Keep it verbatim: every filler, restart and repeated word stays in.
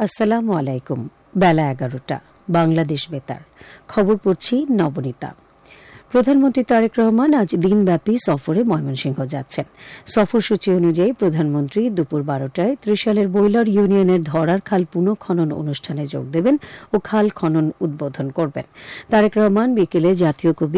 আসসালামু আলাইকুম। বেলা এগারোটা, বাংলাদেশ বেতার খবর পড়ছি নবনীতা। প্রধানমন্ত্রী তারেক রহমান আজ দিনব্যাপী সফরে ময়মনসিংহ যাচ্ছেন। সফরসূচি অনুযায়ী প্রধানমন্ত্রী দুপুর বারোটায় ত্রিশালের বৈলর ইউনিয়নের ধরার খাল পুনঃখনন অনুষ্ঠানে যোগ দেবেন ও খাল খনন উদ্বোধন করবেন। তারেক রহমান বিকেলে জাতীয় কবি